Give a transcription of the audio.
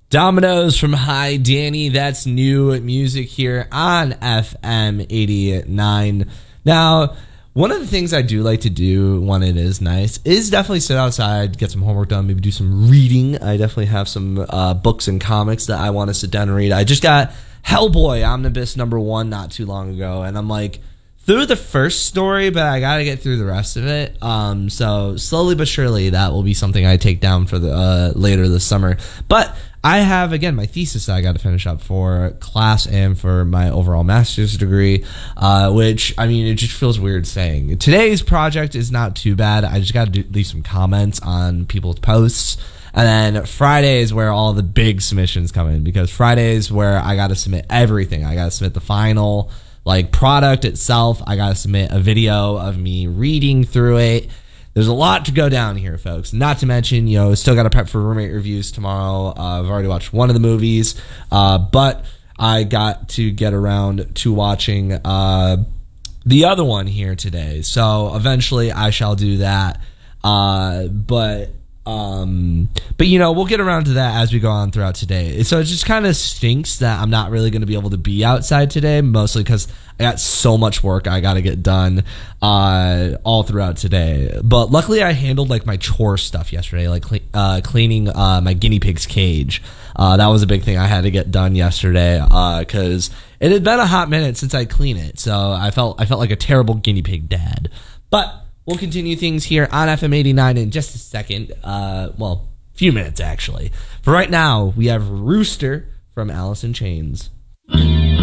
Dominoes from Hi Danny. That's new music here on FM 89. Now, one of the things I do like to do when it is nice is definitely sit outside, get some homework done, maybe do some reading. I definitely have some books and comics that I want to sit down and read. I just got Hellboy Omnibus #1 not too long ago, and I'm like through the first story, but I gotta get through the rest of it. So slowly but surely, that will be something I take down for the later this summer. But I have, again, my thesis that I got to finish up for class and for my overall master's degree, which, I mean, it just feels weird saying. Today's project is not too bad. I just got to leave some comments on people's posts. And then Friday is where all the big submissions come in, because Friday is where I got to submit everything. I got to submit the final, product itself. I got to submit a video of me reading through it. There's a lot to go down here, folks. Not to mention, still got to prep for roommate reviews tomorrow. I've already watched one of the movies, but I got to get around to watching the other one here today. So eventually I shall do that. But we'll get around to that as we go on throughout today. So it just kind of stinks that I'm not really going to be able to be outside today, mostly because I got so much work I got to get done all throughout today. But luckily I handled my chore stuff yesterday, cleaning my guinea pig's cage. That was a big thing I had to get done yesterday because it had been a hot minute since I cleaned it. So I felt like a terrible guinea pig dad. But we'll continue things here on FM 89 in just a second. Few minutes, actually. For right now, we have Rooster from Alice in Chains.